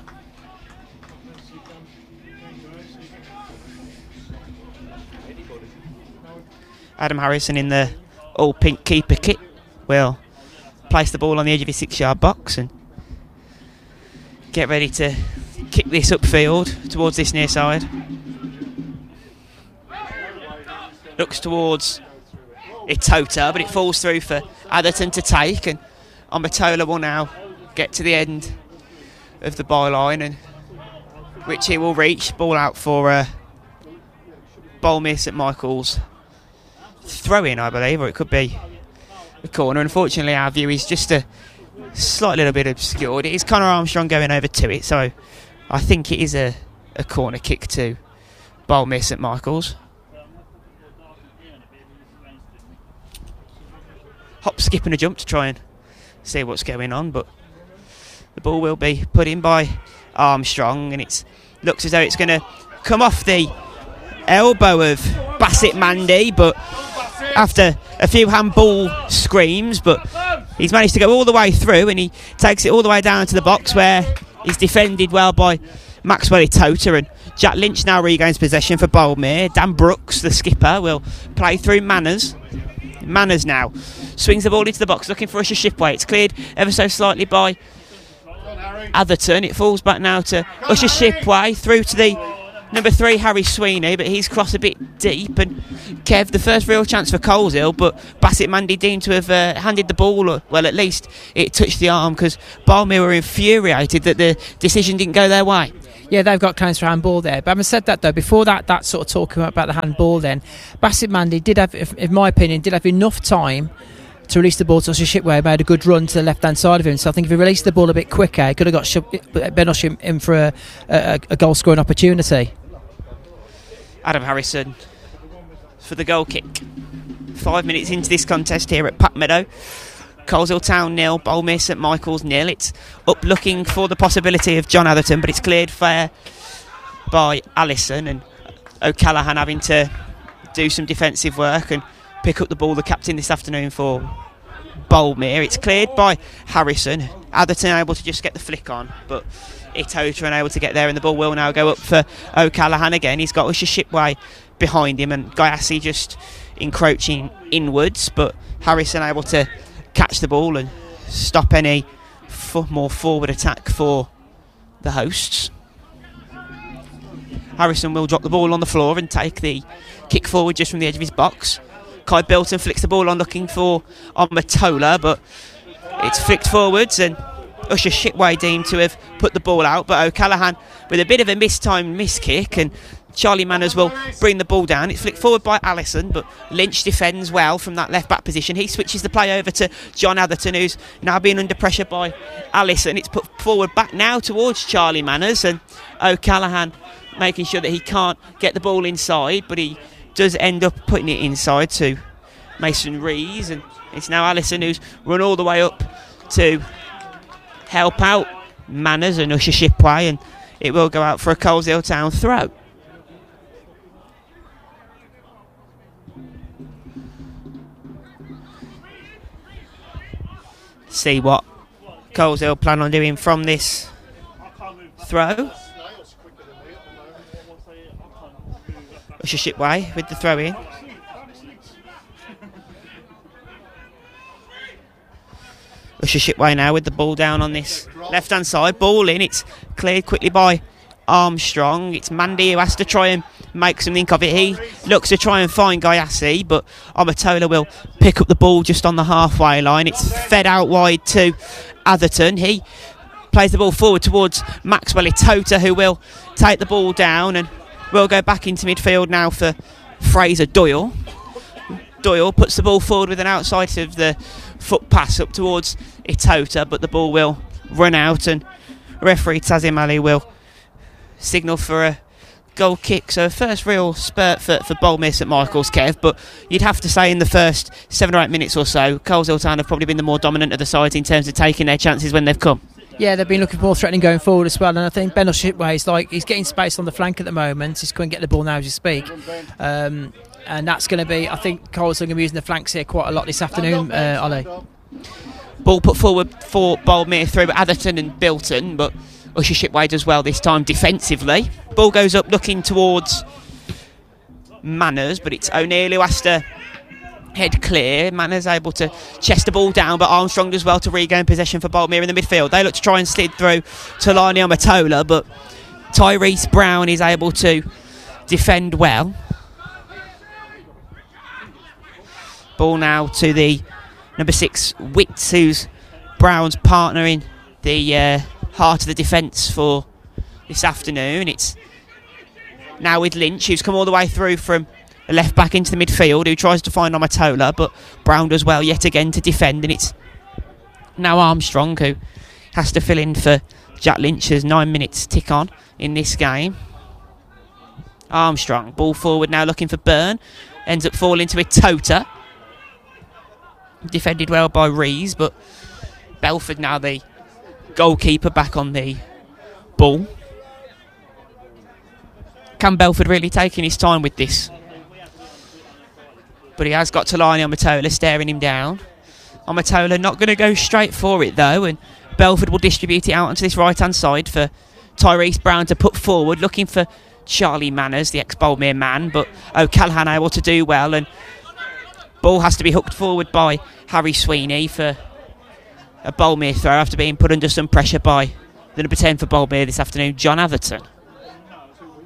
Adam Harrison in the all pink keeper kit will place the ball on the edge of his 6-yard box and get ready to kick this upfield towards this near side. Looks towards Itota, but it falls through for Atherton to take, and Amatola will now get to the end of the byline, and which he will reach. Ball out for Boldmere St Michael's throw in, I believe, or it could be a corner. Unfortunately, our view is just a slight little bit obscured. It is Connor Armstrong going over to it, so I think it is a corner kick to Boldmere St Michael's. Hop, skip and a jump to try and see what's going on, but the ball will be put in by Armstrong, and it looks as though it's going to come off the elbow of Bassett Mandy, but after a few handball screams, but he's managed to go all the way through, and he takes it all the way down to the box where he's defended well by Maxwell Itota, and Jack Lynch now regains possession for Boldmere. Dan Brooks, the skipper, will play through Manners. Manners now swings the ball into the box looking for Usher-Shipway. It's cleared ever so slightly by Atherton. It falls back now to Usher-Shipway through to the number 3, Harry Sweeney, but he's crossed a bit deep. And Kev, the first real chance for Coleshill, but Bassett Mandy deemed to have handed the ball, well, at least it touched the arm, because Boulmere were infuriated that the decision didn't go their way. Yeah, they've got claims for handball there. But having said that, though, before that sort of talking about the handball, then Bassett Mandy did have, in my opinion, did have enough time to release the ball to Usher Shipway. Made a good run to the left-hand side of him. So I think if he released the ball a bit quicker, he could have got Ben Usher in for a goal-scoring opportunity. Adam Harrison for the goal kick. 5 minutes into this contest here at Pat Meadow. Coleshill Town 0, Boulmere St Michael's 0. It's up looking for the possibility of John Atherton, but it's cleared fair by Allison, and O'Callaghan having to do some defensive work and pick up the ball, the captain this afternoon for Boulmere. It's cleared by Harrison. Atherton able to just get the flick on, but Itota unable to get there, and the ball will now go up for O'Callaghan again. He's got Usher Shipway behind him, and Gayassi just encroaching inwards, but Harrison able to catch the ball and stop any more forward attack for the hosts. Harrison will drop the ball on the floor and take the kick forward just from the edge of his box. Kai Bilton flicks the ball on looking for Matola, but it's flicked forwards, and Usher Shipway deemed to have put the ball out, but O'Callaghan with a bit of a mistimed miss-kick, and Charlie Manners will bring the ball down. It's flicked forward by Allison, but Lynch defends well from that left-back position. He switches the play over to John Atherton, who's now being under pressure by Allison. It's put forward back now towards Charlie Manners, and O'Callaghan making sure that he can't get the ball inside, but he does end up putting it inside to Mason Rees, and it's now Allison who's run all the way up to help out Manners and Usher Shipway, and it will go out for a Coleshill Town throw. See what Coleshill plan on doing from this throw. Usher Shipway with the throw in. Usher Shipway now with the ball down on this left hand side. Ball in, it's cleared quickly by Armstrong. It's Mandy who has to try and make something of it. He looks to try and find Gayassi, but Amatola will pick up the ball just on the halfway line. It's fed out wide to Atherton. He plays the ball forward towards Maxwell Itota, who will take the ball down and will go back into midfield now for Fraser Doyle. Doyle puts the ball forward with an outside of the foot pass up towards Itota, but the ball will run out, and referee Tazim Ali will signal for a goal kick. So first real spurt for Boulmere St Michael's, Kev, but you'd have to say in the first 7 or 8 minutes or so, Coleshill Town have probably been the more dominant of the sides in terms of taking their chances when they've come. Yeah, they've been looking more threatening going forward as well, and I think Ben Shipway is he's getting space on the flank at the moment. He's going to get the ball now as you speak, and that's going to be, I think Coleshill are going to be using the flanks here quite a lot this afternoon, Ollie. Ball put forward for Boulmere through Atherton and Bilton, but Usher Shipway does well this time defensively. Ball goes up looking towards Manners, but it's O'Neill who has to head clear. Manners able to chest the ball down, but Armstrong does well to regain possession for Boulmere in the midfield. They look to try and slid through to Lani Amatola, but Tyrese Brown is able to defend well. Ball now to the number 6 Witts, who's Brown's partner in the heart of the defence for this afternoon. It's now with Lynch, who's come all the way through from the left back into the midfield, who tries to find Amatola, but Brown does well yet again to defend, and it's now Armstrong who has to fill in for Jack Lynch as 9 minutes tick on in this game. Armstrong, ball forward now looking for Byrne, ends up falling to Itota. Defended well by Rees, but Belford now the goalkeeper back on the ball. Can Belford really taking his time with this? But he has got Talani Amatola staring him down. Amatola not going to go straight for it though, and Belford will distribute it out onto this right hand side for Tyrese Brown to put forward, looking for Charlie Manners, the ex-Boulmere man, but O'Callaghan able to do well, and ball has to be hooked forward by Harry Sweeney for a Boulmere throw after being put under some pressure by the number 10 for Boulmere this afternoon, John Atherton.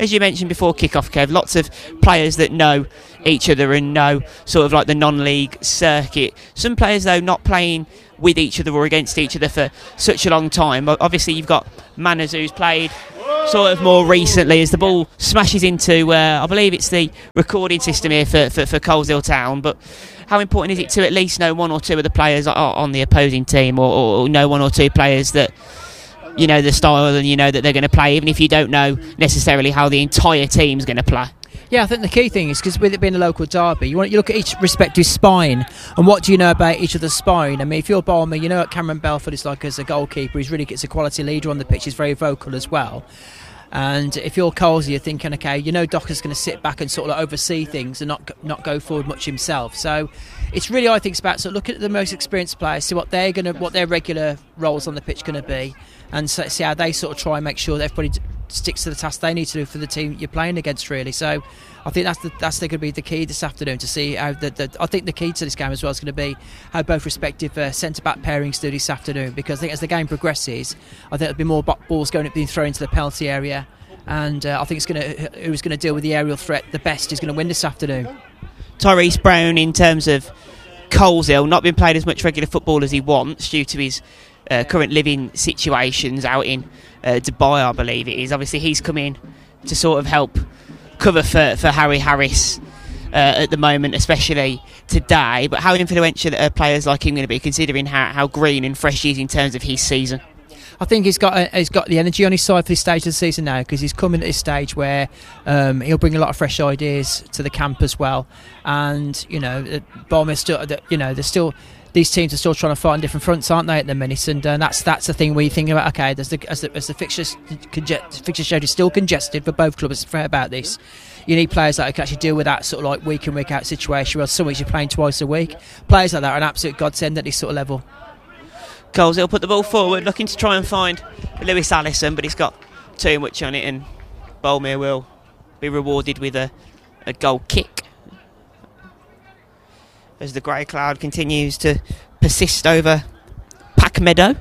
as you mentioned before kick-off, Kev, lots of players that know each other and know sort of like the non-league circuit. Some players, though, not playing with each other or against each other for such a long time. Obviously, you've got Manners, who's played sort of more recently as the ball smashes into, I believe it's the recording system here for Coleshill Town, but how important is it to at least know one or two of the players on the opposing team, or know one or two players that you know the style and you know that they're going to play, even if you don't know necessarily how the entire team's going to play? Yeah, I think the key thing is, because with it being a local derby, you look at each respective spine and what do you know about each other's spine. I mean, if you're Balmer, you know what Cameron Belford is like as a goalkeeper. He really gets a quality leader on the pitch. He's very vocal as well. And if you're Coleshill, you're thinking, okay, you know Docker's going to sit back and sort of oversee things and not go forward much himself. So it's really, I think, it's about sort of looking at the most experienced players, see what their regular roles on the pitch going to be, and see how they sort of try and make sure that everybody sticks to the task they need to do for the team you're playing against, really. So I think that's going to be the key this afternoon, to see how I think the key to this game as well is going to be how both respective centre-back pairings do this afternoon, because I think as the game progresses, I think there'll be more balls being thrown into the penalty area, and I think who's going to deal with the aerial threat the best is going to win this afternoon. Tyrese Brown, in terms of Coleshill, not been playing as much regular football as he wants due to his current living situations out in Dubai, I believe it is. Obviously, he's come in to sort of help cover for Harry Harris at the moment, especially today. But how influential are players like him going to be, considering how green and fresh he is in terms of his season? I think he's got the energy on his side for this stage of the season now, because he's coming at this stage where he'll bring a lot of fresh ideas to the camp as well. And Bournemouth still, these teams are still trying to fight on different fronts, aren't they, at the minute? And that's the thing where you think about, okay, as the fixture schedule is still congested for both clubs. It's fair about this. You need players that can actually deal with that sort of like week in, week out situation, where some weeks you're playing twice a week. Players like that are an absolute godsend at this sort of level. Coleshill put the ball forward, looking to try and find Lewis Allison, but he's got too much on it, and Boulmer will be rewarded with a goal kick as the grey cloud continues to persist over Pack Meadow.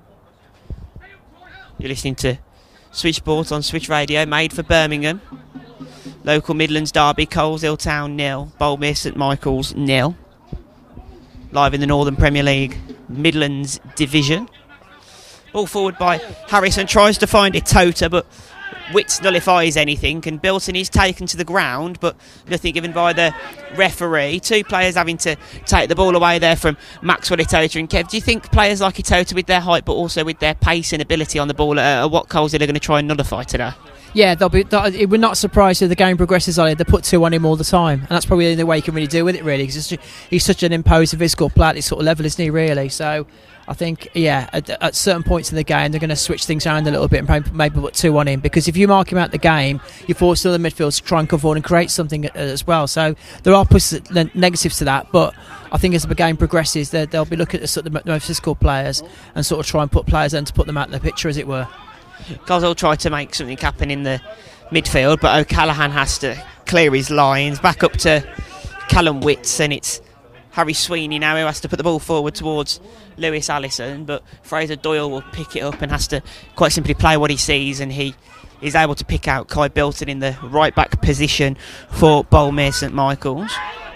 You're listening to Switch Sport on Switch Radio, made for Birmingham. Local Midlands derby, Coleshill Town 0, Boulmer St Michael's 0. Live in the Northern Premier League Midlands division. Ball forward by Harrison, tries to find Itota, but Witts nullifies anything, and Bilton is taken to the ground, but nothing given by the referee. Two players having to take the ball away there from Maxwell Itota and Kev. Do you think players like Itota, with their height but also with their pace and ability on the ball, are what Coleshill are going to try and nullify today? Yeah, it would not surprise if the game progresses on it. They put two on him all the time, and that's probably the only way you can really deal with it, really, because he's such an imposing physical player at this sort of level, isn't he, really? So I think, at certain points in the game, they're going to switch things around a little bit and maybe put two on him, because if you mark him out the game, you force the midfield to try and come forward and create something as well. So there are negatives to that, but I think as the game progresses, they'll be looking at the most physical players and sort of try and put players in to put them out of the picture, as it were. Coleshill tried to make something happen in the midfield, but O'Callaghan has to clear his lines. Back up to Callum Witts, and it's Harry Sweeney now who has to put the ball forward towards Lewis Allison, but Fraser Doyle will pick it up and has to quite simply play what he sees, and he is able to pick out Kai Bilton in the right back position for Boulmer St Michael's.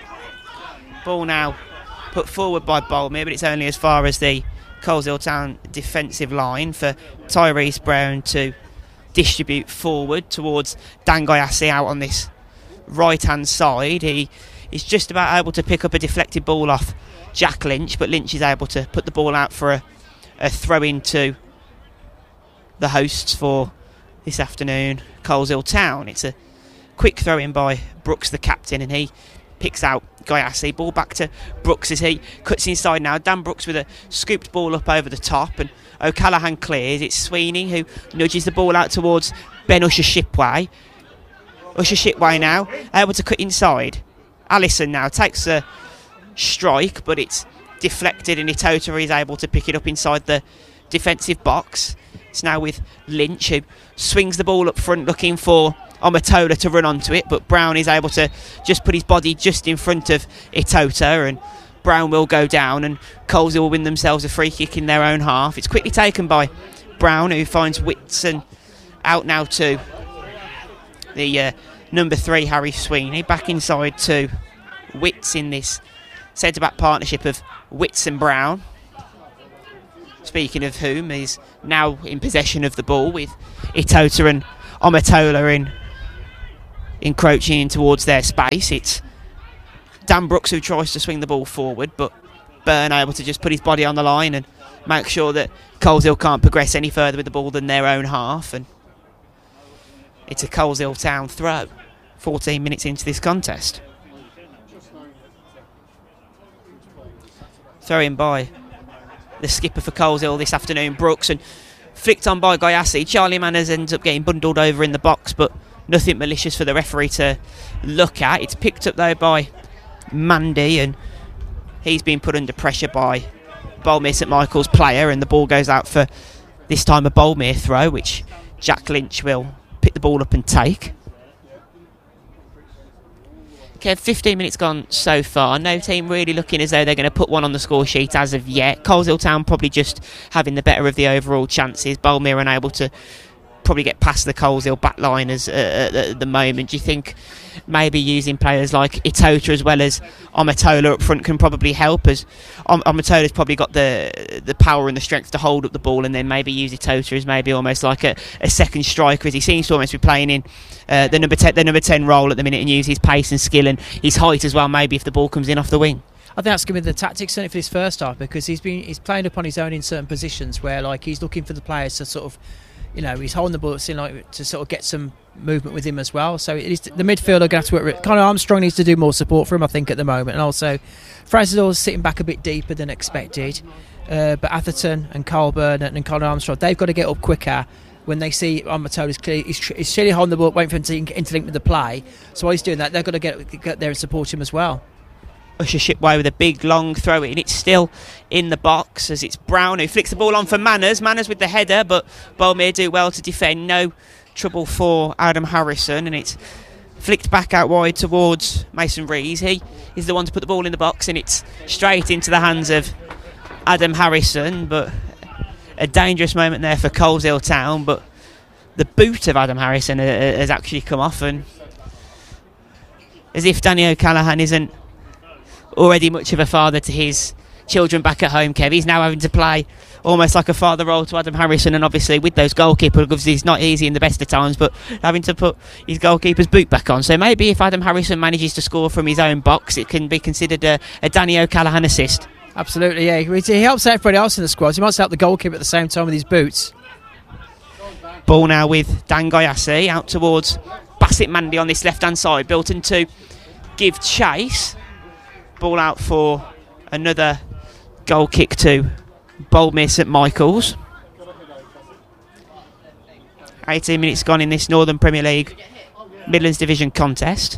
Ball now put forward by Boulmer, but it's only as far as the Coleshill Town defensive line for Tyrese Brown to distribute forward towards Dan Gayassi out on this right hand side. He is just about able to pick up a deflected ball off Jack Lynch, but Lynch is able to put the ball out for a throw in to the hosts for this afternoon, Coleshill Town. It's a quick throw in by Brooks, the captain, and he picks out Gayassi. Ball back to Brooks as he cuts inside now. Dan Brooks with a scooped ball up over the top, and O'Callaghan clears. It's Sweeney who nudges the ball out towards Ben Usher-Shipway. Usher-Shipway now able to cut inside. Allison now takes a strike, but it's deflected, and Itota is able to pick it up inside the defensive box. It's now with Lynch, who swings the ball up front looking for Omatola to run onto it, but Brown is able to just put his body just in front of Itota, and Brown will go down, and Coleshill will win themselves a free kick in their own half. It's quickly taken by Brown, who finds Witts, and out now to the number 3, Harry Sweeney, back inside to Witts in this centre-back partnership of Witts and Brown. Speaking of whom, is now in possession of the ball with Itota and Omatola encroaching in towards their space. It's Dan Brooks who tries to swing the ball forward, but Byrne able to just put his body on the line and make sure that Coleshill can't progress any further with the ball than their own half, and it's a Coleshill Town throw 14 minutes into this contest. Throw in by the skipper for Coleshill this afternoon, Brooks, and flicked on by Gayassi. Charlie Manners ends up getting bundled over in the box, but nothing malicious for the referee to look at. It's picked up though by Mandy, and he's been put under pressure by Boldmere St Michael's player, and the ball goes out for this time a Boldmere throw, which Jack Lynch will pick the ball up and take. Okay, 15 minutes gone so far. No team really looking as though they're going to put one on the score sheet as of yet. Coleshill Town probably just having the better of the overall chances. Boldmere unable to probably get past the Coleshill backliners at the moment. Do you think maybe using players like Itota as well as Omatola up front can probably help? As Omatola's probably got the power and the strength to hold up the ball, and then maybe use Itota as maybe almost like a second striker, as he seems to almost be playing in the number 10 role at the minute, and use his pace and skill and his height as well, maybe if the ball comes in off the wing. I think that's going to be the tactics certainly for this first half, because he's playing upon his own in certain positions where like he's looking for the players to sort of, you know, he's holding the ball to sort of get some movement with him as well. So it is the midfielder going to have to work with. Connor Armstrong needs to do more support for him, I think, at the moment, and also Fraser's sitting back a bit deeper than expected. But Atherton and Colburn and Connor Armstrong, they've got to get up quicker when they see Omatola's clearly he's clearly holding the ball, waiting for him to interlink with the play. So while he's doing that, they've got to get there and support him as well. Usher Shipway with a big long throw in. It's still in the box as it's Brown who flicks the ball on for Manners. Manners with the header, but Boldmere do well to defend. No trouble for Adam Harrison, and it's flicked back out wide towards Mason Rees. He is the one to put the ball in the box, and it's straight into the hands of Adam Harrison. But a dangerous moment there for Coleshill Town, but the boot of Adam Harrison has actually come off, and as if Danny O'Callaghan isn't already much of a father to his children back at home, Kev, he's now having to play almost like a father role to Adam Harrison, and obviously with those goalkeepers, because he's not easy in the best of times, but having to put his goalkeeper's boot back on. So maybe if Adam Harrison manages to score from his own box, it can be considered a Danny O'Callaghan assist. Absolutely, yeah. He helps everybody else in the squad. He must help the goalkeeper at the same time with his boots. Ball now with Dan Gayassi out towards Bassett Mandy on this left hand side. Bilton to give chase. Ball out for another goal kick to Boldmere St Michael's. 18 minutes gone in this Northern Premier League Midlands Division contest.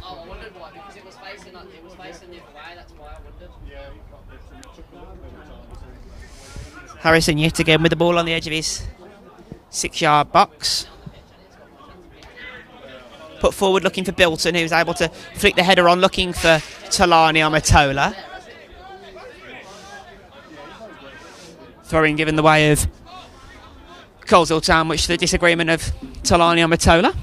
Harrison yet again with the ball on the edge of his 6-yard box. Put forward looking for Bilton, who's able to flick the header on, looking for Talani Omatola. Throwing given the way of Coleshill Town, which the disagreement of Talani Omatola.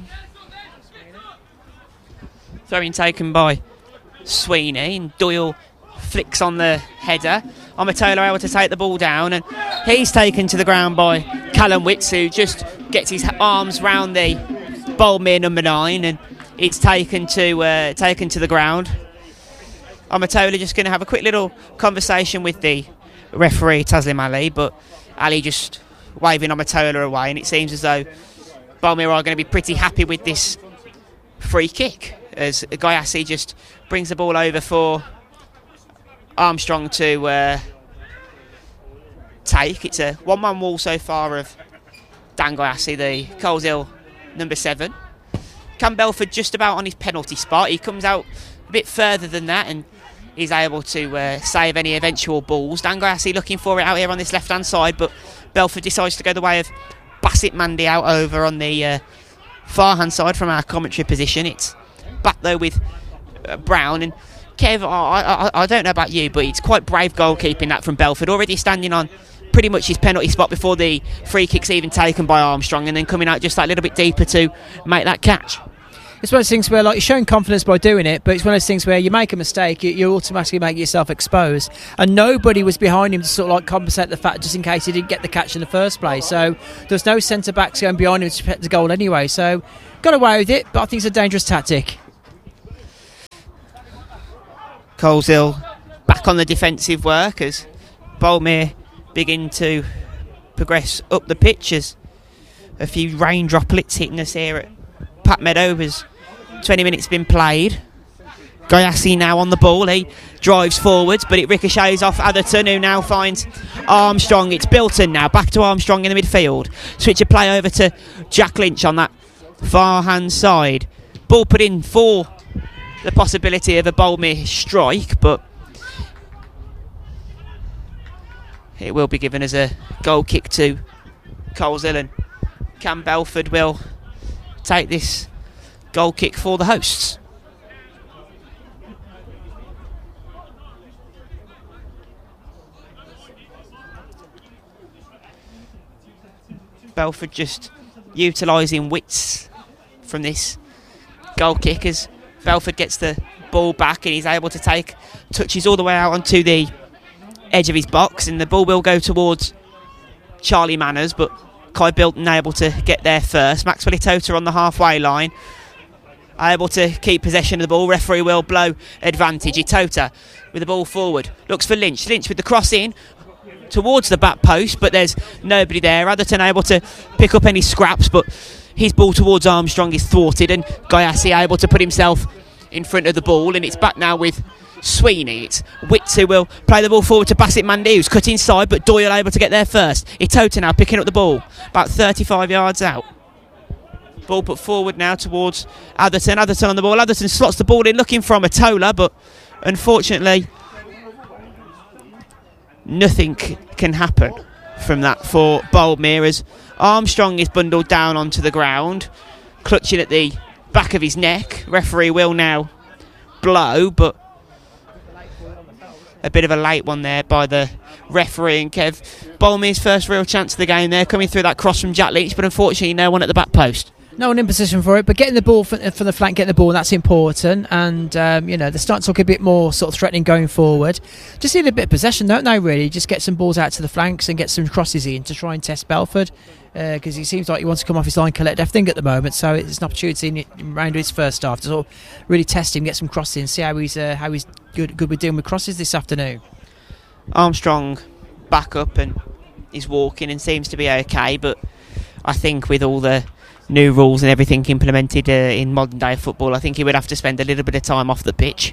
Throwing taken by Sweeney, and Doyle flicks on the header. Omatola able to take the ball down, and he's taken to the ground by Callum Witts, who just gets his arms round the Boldmere number 9, and it's taken to the ground. Omatola just going to have a quick little conversation with the referee Taslim Ali, but Ali just waving Omatola away, and it seems as though Boldmere are going to be pretty happy with this free kick, as Gayassi just brings the ball over for Armstrong to take. It's a 1-1 wall so far of Dan Gayassi, the Coleshill number 7. Cam Belford just about on his penalty spot. He comes out a bit further than that and is able to save any eventual balls. Dan Gayassi looking for it out here on this left hand side, but Belford decides to go the way of Bassett Mandy out over on the far hand side from our commentary position. It's back though with Brown, and Kev, I don't know about you, but it's quite brave goalkeeping that from Belford, already standing on pretty much his penalty spot before the free kick's even taken by Armstrong, and then coming out just that little bit deeper to make that catch. It's one of those things where, like, you're showing confidence by doing it, but it's one of those things where you make a mistake, you automatically make yourself exposed. And nobody was behind him to sort of like compensate the fact just in case he didn't get the catch in the first place. So there's no centre backs going behind him to protect the goal anyway. So got away with it, but I think it's a dangerous tactic. Coleshill back on the defensive work as Boulmere begin to progress up the pitch, as a few rain droplets hitting us here at Pat Meadow as 20 minutes been played. Gayassi now on the ball, he drives forwards but it ricochets off Atherton, who now finds Armstrong. It's Bilton now, back to Armstrong in the midfield. Switch of play over to Jack Lynch on that far hand side. Ball put in for the possibility of a Boulmere strike, but it will be given as a goal kick to Coleshill, and Cam Belford will take this goal kick for the hosts. Belford just utilising wits from this goal kick as Belford gets the ball back and he's able to take touches all the way out onto the edge of his box, and the ball will go towards Charlie Manners, but Kai Bilton able to get there first. Maxwell Itota on the halfway line, able to keep possession of the ball. Referee will blow advantage. Itota with the ball forward, looks for Lynch. Lynch with the cross in towards the back post, but there's nobody there. Atherton able to pick up any scraps, but his ball towards Armstrong is thwarted, and Gayassi able to put himself in front of the ball, and it's back now with Sweeney. It's Witts who will play the ball forward to Bassett Mandy, who's cut inside, but Doyle able to get there first. Itota now picking up the ball about 35 yards out. Ball put forward now towards Atherton. Atherton on the ball. Atherton slots the ball in looking for Matola, but unfortunately nothing can happen from that for Boulmere, as Armstrong is bundled down onto the ground, clutching at the back of his neck. Referee will now blow, but a bit of a late one there by the referee. And Kev, Boulmere's first real chance of the game there, coming through that cross from Jack Leach, but unfortunately no one at the back post. No one in position for it, but getting the ball from the flank, getting the ball, that's important. And, they're starting to look a bit more sort of threatening going forward. Just need a bit of possession, don't they, really? Just get some balls out to the flanks and get some crosses in to try and test Belford, because he seems like he wants to come off his line, collect everything at the moment. So it's an opportunity around his first half to sort of really test him, get some crosses in, see how he's good with dealing with crosses this afternoon. Armstrong back up and he's walking and seems to be okay, but I think with all the new rules and everything implemented in modern day football, I think he would have to spend a little bit of time off the pitch.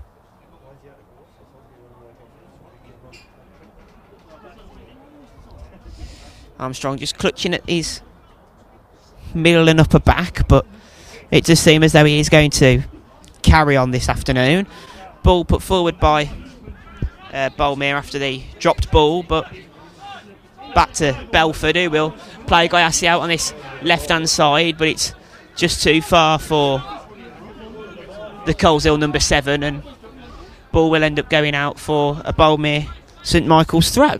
Armstrong just clutching at his middle and upper back, but it does seem as though he is going to carry on this afternoon. Ball put forward by Boulmere after the dropped ball, but back to Belford, who will play Gayassi out on this left-hand side, but it's just too far for the Coleshill number 7, and ball will end up going out for a Boulmere St Michael's throw.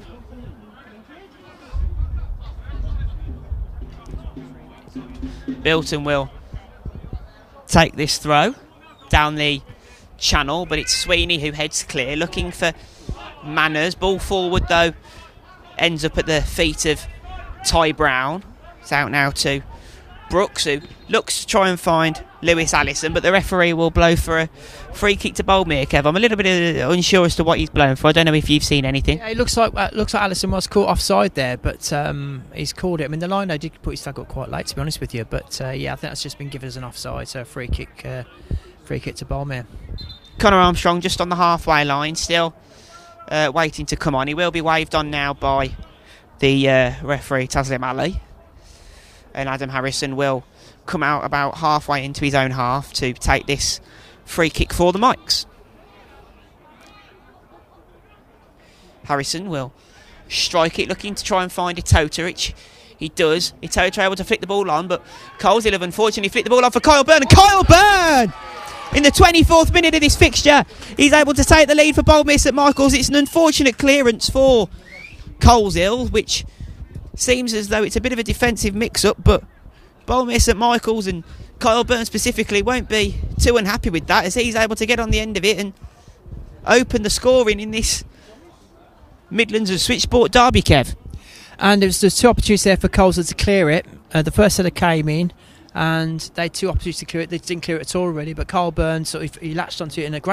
Bilton will take this throw down the channel, but it's Sweeney who heads clear, looking for Manners. Ball forward though, ends up at the feet of Ty Brown. It's out now to Brooks, who looks to try and find Lewis Allison, but the referee will blow for a free kick to Boulmere. Kev, I'm a little bit unsure as to what he's blowing for. I don't know if you've seen anything. Yeah, it looks like Allison was caught offside there, but he's called it. I mean, the line did put his flag up quite late, to be honest with you, but I think that's just been given as an offside, so a free kick to Boulmere. Connor Armstrong just on the halfway line, still waiting to come on. He will be waved on now by the referee Taslim Ali, and Adam Harrison will come out about halfway into his own half to take this free kick for the Mikes. Harrison will strike it, looking to try and find Itota, which he does. Itota able to flick the ball on, but Coleshill have unfortunately flicked the ball on for Kyle Byrne, and Kyle Byrne in the 24th minute of this fixture, he's able to take the lead for Boulmere St Michael's. It's an unfortunate clearance for Coleshill, which seems as though it's a bit of a defensive mix-up, but Boulmere St Michael's and Kyle Byrne specifically won't be too unhappy with that, as he's able to get on the end of it and open the scoring in this Midlands and Switchsport derby, Kev. And there's 2 opportunities there for Coleshill to clear it. The first setter came in, and they had 2 opportunities to clear it. They didn't clear it at all, really, but Kyle Byrne he latched onto it in a great